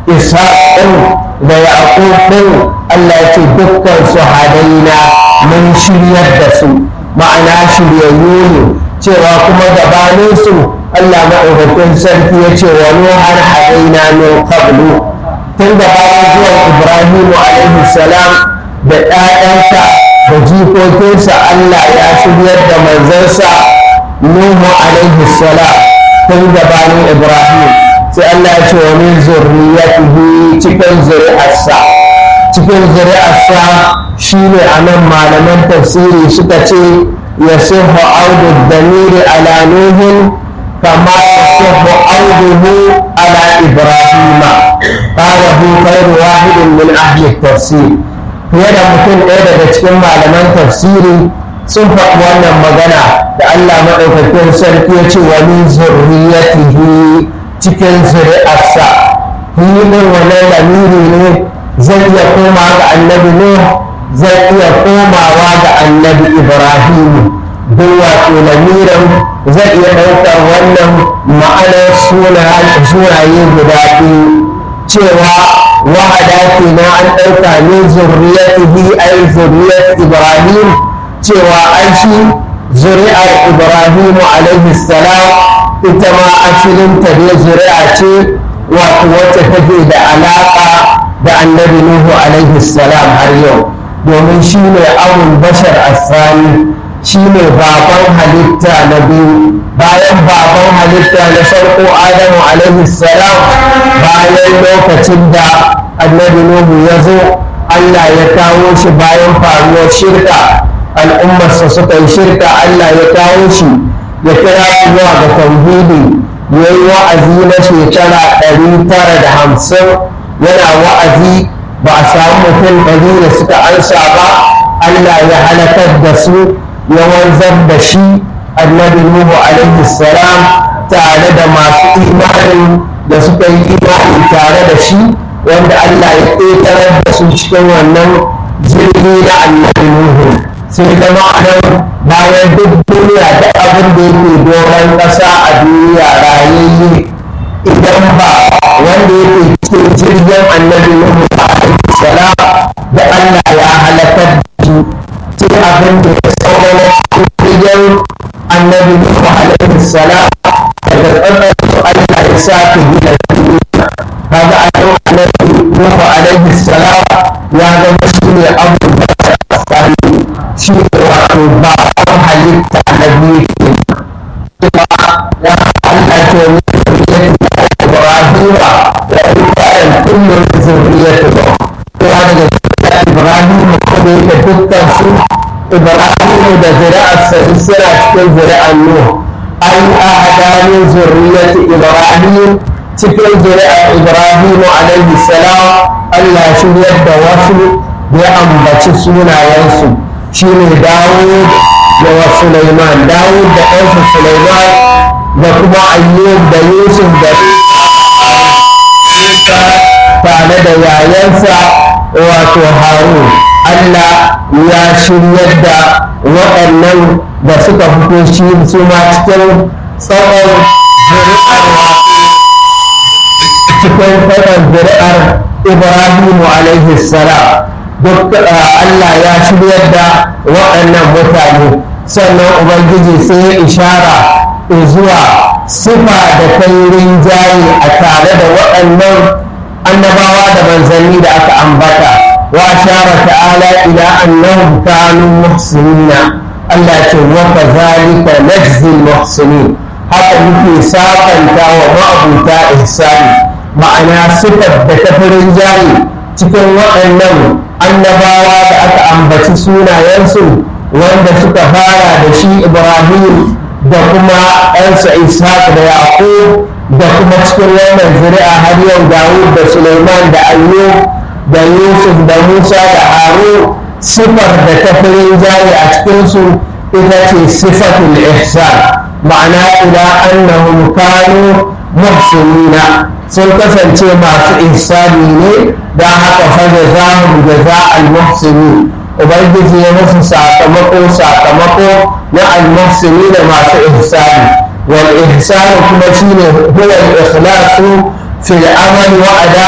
ishaq ɗin da yaqub ɗin Allah ya ce dukkan su hadaina mun shiryar da su, ma'ana shiryayyu ne. cewa kuma gabaninsu Allah maɗaukakin sarki ya ce wa nuhan hadaina min qablu, tun da bayan zuwan Ibrahimu alaihi salam da ɗayansa da jikokinsa Allah ya shiryar da manzansa Nuhu alaihi salam tun gabanin Ibrahim. sai Allah ya ce wa min zurriyatihi, cikin zuri'arsa shine anan malaman tafsiri suka ce يصح عود الضمير على نوح كما يصح عوده على إبراهيم قاله خير واحد من أهل التفسير. هذا mutum ɗaya daga cikin malaman tafsiri sun faɗi wannan magana da Allah maɗaukakin sarki ya ce wa min zurriyatihi, cikin zuri'arsa. Hilin wannan lamiri ne zai iya koma ga annabi Nuh, zai iya komawa ga annabi Ibrahim. duk wato lamirin zai iya ɗaukar wannan ma'anar sunaye guda biyu, cewa wahada na an ɗauka min zurriyatihi ay zurriyat Ibrahim, cewa an shi zuri'ar Ibrahim alaihi salam ita ma asalinta ne zuri'a ce wato wacce take da alaƙa da annabi Nuhu alaihi salam har yau, domin shi ne abul bashar asani, shi ne baban halitta na biyu bayan baban halitta na farko Adamu alaihi salam. Bayan lokacin da annabi Nuhu ya zo, Allah ya kawo shi bayan faruwar shirka, al'ummarsa suka yi shirka, Allah ya kawo shi ya kira su zuwa ga tauhidi, ya yi wa'azi na shekara 950 yana wa'azi, ba a samu mutum 100 da suka ansa ba. Allah ya halakar da su, ya wanzar da shi annabi Nuhu alaihi salam tare da masu imanin da suka yi imani tare da shi, wanda Allah ya ƙetarar da su cikin wannan jirgi na annabi Nuhu. Sai zama nan bayan duk duniya da abin da yake doron ƙasa a duniya rayayye, idan ba wanda yake cikin jirgin annabi Nuhu alaihi salam da Allah ya halakar da shi, sai abin da ya saurara cikin annabi Nuhu alaihi salam daga ƙarƙashin Allah ya sake gina duniya. Kaga annabi Nuhu alaihi salam ya zama shi ne abu da tsakani, shi ne wato baban halitta na biyu ke kuma ya Allah ce ni zuriyar Ibrahim wa ikayen kullum zuriyar ba kuma daga Ibrahim ko da yake dukkan su Ibrahim da zuri'arsa suna cikin zuri'ar Nuh. An ahada min zuriyati Ibrahim, cikin zuri'ar Ibrahim alaihi salam Allah ya shiryar da wasu da ya ambaci sunayensu, shine Dawud da wa Sulaiman, Dawud da ɗansa Sulaiman da kuma Ayyub da Yusuf da Isa tare da yayansa wato Harun. Allah ya shiryar da waɗannan da suka fito shi su ma cikin tsawon zuri'ar Ibrahimu alaihi salam. Duk Allah ya shiryar da waɗannan mutane. Sannan Ubangiji sai ya ishara zuwa sifa da kai rinjaye a tare da waɗannan annabawa da manzanni da aka ambata. وأشار تعالى إلى أنهم كانوا محسنين. الله يقول وكذلك نجزي المحسنين، حتى في ساقا ومأبوتا إحسان. معنى صفة بكفر جاري cikin waɗannan annabawa da aka ambaci sunayensu, wanda suka fara da shi Ibrahim da kuma ɗansa Ishaq da Yaqub, da kuma cikin wannan zuri'a har yau Dawud da Sulaiman da Ayyub da Yusuf da Musa da Harun. Sifar da ta firin jari a cikinsu ita ce sifatul ihsan, ma'ana ila annahum kanu muhsinina, sun kasance masu ihsani ne, don haka fa jazahum jaza'al muhsinin. Ubangiji ya musu sakamako na al-muhsini da masu ihsani. Wal ihsanu kuma shine huwa al-ikhlasu fil amali wa ada